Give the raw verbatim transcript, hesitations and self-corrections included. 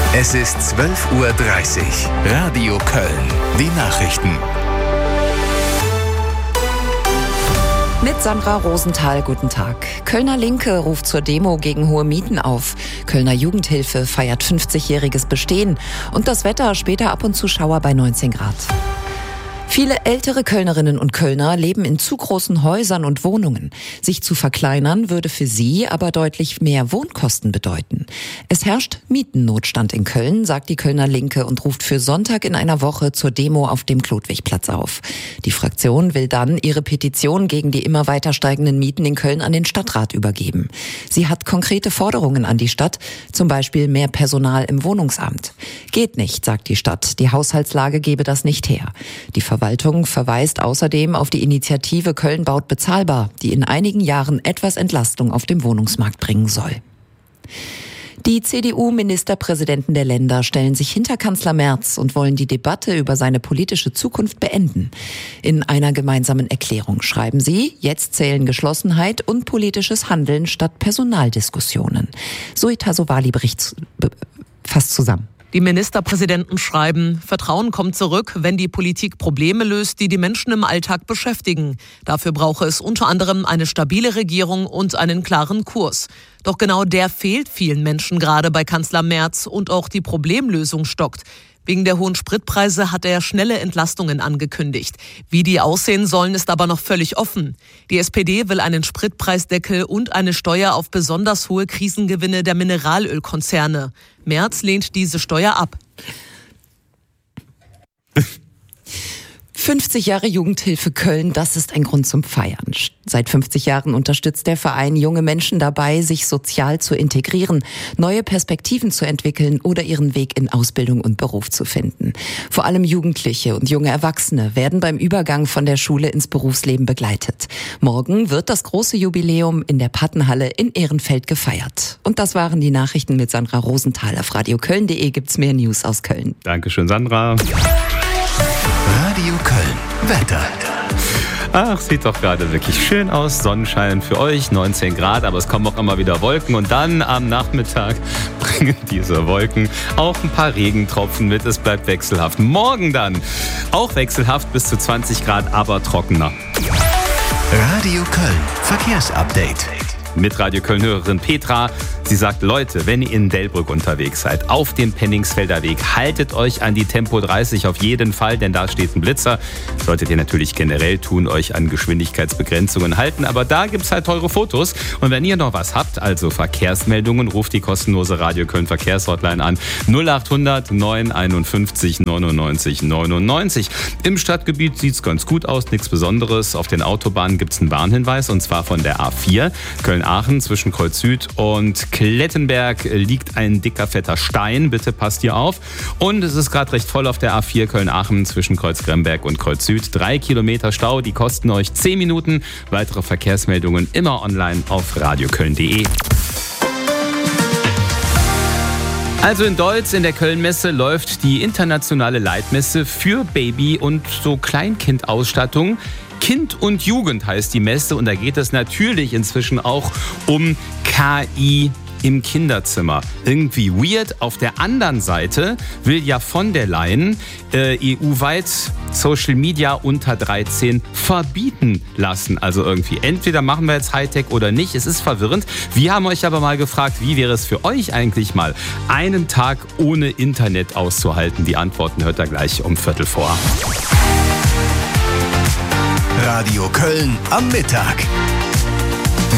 Es ist zwölf Uhr dreißig. Radio Köln. Die Nachrichten. Mit Sandra Rosenthal, guten Tag. Kölner Linke ruft zur Demo gegen hohe Mieten auf. Kölner Jugendhilfe feiert fünfzigjähriges Bestehen. Und das Wetter später ab und zu Schauer bei neunzehn Grad. Viele ältere Kölnerinnen und Kölner leben in zu großen Häusern und Wohnungen. Sich zu verkleinern würde für sie aber deutlich mehr Wohnkosten bedeuten. Es herrscht Mietennotstand in Köln, sagt die Kölner Linke und ruft für Sonntag in einer Woche zur Demo auf dem Klodwigplatz auf. Die Fraktion will dann ihre Petition gegen die immer weiter steigenden Mieten in Köln an den Stadtrat übergeben. Sie hat konkrete Forderungen an die Stadt, zum Beispiel mehr Personal im Wohnungsamt. Geht nicht, sagt die Stadt. Die Haushaltslage gebe das nicht her. Die Die Verwaltung verweist außerdem auf die Initiative Köln baut bezahlbar, die in einigen Jahren etwas Entlastung auf dem Wohnungsmarkt bringen soll. Die C D U-Ministerpräsidenten der Länder stellen sich hinter Kanzler Merz und wollen die Debatte über seine politische Zukunft beenden. In einer gemeinsamen Erklärung schreiben sie, jetzt zählen Geschlossenheit und politisches Handeln statt Personaldiskussionen. Zoe Tassovali berichtet fast zusammen. Die Ministerpräsidenten schreiben, Vertrauen kommt zurück, wenn die Politik Probleme löst, die die Menschen im Alltag beschäftigen. Dafür brauche es unter anderem eine stabile Regierung und einen klaren Kurs. Doch genau der fehlt vielen Menschen gerade bei Kanzler Merz und auch die Problemlösung stockt. Wegen der hohen Spritpreise hat er schnelle Entlastungen angekündigt. Wie die aussehen sollen, ist aber noch völlig offen. Die S P D will einen Spritpreisdeckel und eine Steuer auf besonders hohe Krisengewinne der Mineralölkonzerne. Merz lehnt diese Steuer ab. fünfzig Jahre Jugendhilfe Köln, das ist ein Grund zum Feiern. Seit fünfzig Jahren unterstützt der Verein junge Menschen dabei, sich sozial zu integrieren, neue Perspektiven zu entwickeln oder ihren Weg in Ausbildung und Beruf zu finden. Vor allem Jugendliche und junge Erwachsene werden beim Übergang von der Schule ins Berufsleben begleitet. Morgen wird das große Jubiläum in der Pattenhalle in Ehrenfeld gefeiert. Und das waren die Nachrichten mit Sandra Rosenthal. Auf radioköln punkt de gibt's mehr News aus Köln. Dankeschön, Sandra. Radio Köln. Wetter. Ach, sieht doch gerade wirklich schön aus. Sonnenschein für euch, neunzehn Grad, aber es kommen auch immer wieder Wolken. Und dann am Nachmittag bringen diese Wolken auch ein paar Regentropfen mit. Es bleibt wechselhaft. Morgen dann auch wechselhaft bis zu zwanzig Grad, aber trockener. Radio Köln. Verkehrsupdate. Mit Radio Köln-Hörerin Petra. Sie sagt, Leute, wenn ihr in Delbrück unterwegs seid, auf dem Penningsfelder Weg, haltet euch an die Tempo dreißig auf jeden Fall, denn da steht ein Blitzer. Solltet ihr natürlich generell tun, euch an Geschwindigkeitsbegrenzungen halten, aber da gibt's halt teure Fotos. Und wenn ihr noch was habt, also Verkehrsmeldungen, ruft die kostenlose Radio Köln Verkehrshotline an. null achthundert neun einundfünfzig neunundneunzig neunundneunzig. Im Stadtgebiet sieht's ganz gut aus, nichts Besonderes. Auf den Autobahnen gibt's einen Warnhinweis, und zwar von der A vier. Köln-Aachen zwischen Kreuz Süd und Klettenberg liegt ein dicker, fetter Stein. Bitte passt hier auf. Und es ist gerade recht voll auf der A vier Köln-Aachen zwischen Kreuz Gremberg und Kreuz Süd. Drei Kilometer Stau, die kosten euch zehn Minuten. Weitere Verkehrsmeldungen immer online auf radioköln punkt de. Also in Deutz in der Kölnmesse läuft die internationale Leitmesse für Baby- und so Kleinkindausstattung. Kind und Jugend heißt die Messe, und da geht es natürlich inzwischen auch um K I im Kinderzimmer. Irgendwie weird. Auf der anderen Seite will ja von der Leyen äh, E U-weit Social Media unter dreizehn verbieten lassen. Also irgendwie entweder machen wir jetzt Hightech oder nicht. Es ist verwirrend. Wir haben euch aber mal gefragt, wie wäre es für euch eigentlich mal, einen Tag ohne Internet auszuhalten? Die Antworten hört ihr gleich um Viertel vor. Radio Köln am Mittag.